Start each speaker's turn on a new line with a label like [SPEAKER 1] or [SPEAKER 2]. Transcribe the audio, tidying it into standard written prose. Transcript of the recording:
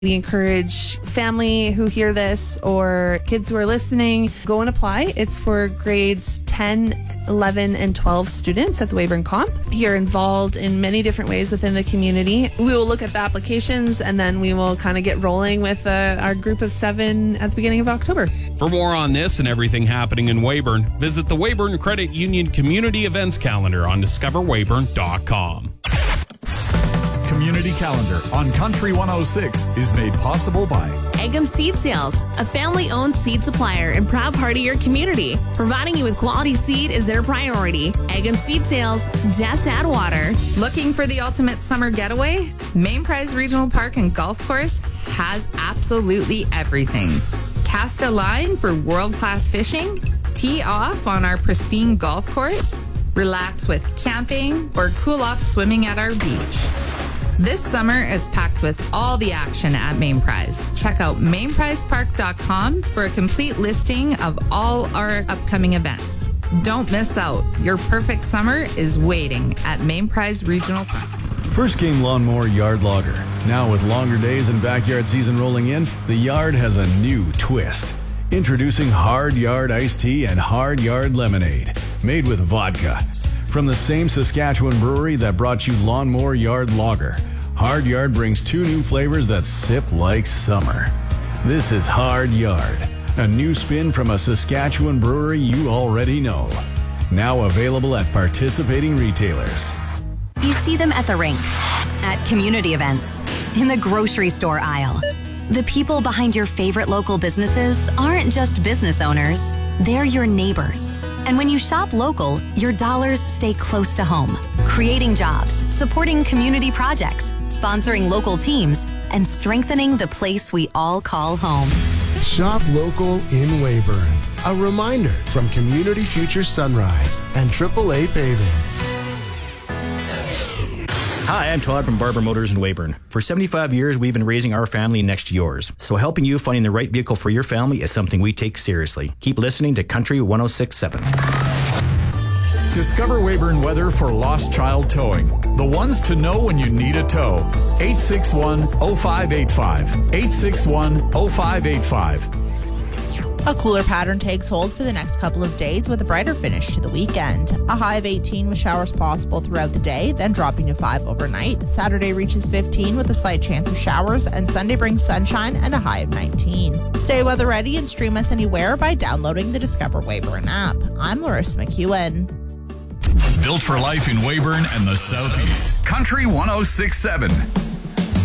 [SPEAKER 1] We encourage family who hear this or kids who are listening, go and apply. It's for grades 10, 11, and 12 students at the Weyburn Comp. You're involved in many different ways within the community. We will look at the applications and then we will kind of get rolling with our group of 7 at the beginning of October.
[SPEAKER 2] For more on this and everything happening in Weyburn, visit the Weyburn Credit Union Community Events Calendar on discoverweyburn.com.
[SPEAKER 3] Community Calendar on Country 106 is made possible by
[SPEAKER 4] Eggum Seed Sales, a family-owned seed supplier and proud part of your community. Providing you with quality seed is their priority. Eggum Seed Sales, just add water.
[SPEAKER 5] Looking for the ultimate summer getaway? Main Prize Regional Park and Golf Course has absolutely everything. Cast a line for world-class fishing, tee off on our pristine golf course, relax with camping, or cool off swimming at our beach. This summer is packed with all the action at Main Prize. Check out mainprizepark.com for a complete listing of all our upcoming events. Don't miss out. Your perfect summer is waiting at Main Prize Regional Park.
[SPEAKER 6] First Game Lawnmower Yard Logger. Now with longer days and backyard season rolling in, the yard has a new twist. Introducing Hard Yard Iced Tea and Hard Yard Lemonade, made with vodka. From the same Saskatchewan brewery that brought you Lawnmower Yard Lager, Hard Yard brings 2 new flavors that sip like summer. This is Hard Yard, a new spin from a Saskatchewan brewery you already know. Now available at participating retailers.
[SPEAKER 7] You see them at the rink, at community events, in the grocery store aisle. The people behind your favorite local businesses aren't just business owners, they're your neighbors. And when you shop local, your dollars stay close to home, creating jobs, supporting community projects, sponsoring local teams, and strengthening the place we all call home.
[SPEAKER 8] Shop local in Weyburn. A reminder from Community Future Sunrise and AAA Paving.
[SPEAKER 9] Hi, I'm Todd from Barber Motors in Weyburn. For 75 years, we've been raising our family next to yours. So helping you finding the right vehicle for your family is something we take seriously. Keep listening to Country 106.7.
[SPEAKER 3] Discover Weyburn weather for lost child towing. The ones to know when you need a tow. 861-0585. 861-0585.
[SPEAKER 10] A cooler pattern takes hold for the next couple of days with a brighter finish to the weekend. A high of 18 with showers possible throughout the day, then dropping to 5 overnight. Saturday reaches 15 with a slight chance of showers, and Sunday brings sunshine and a high of 19. Stay weather ready and stream us anywhere by downloading the Discover Weyburn app. I'm Larissa McEwen.
[SPEAKER 3] Built for life in Weyburn and the Southeast. Country 106.7.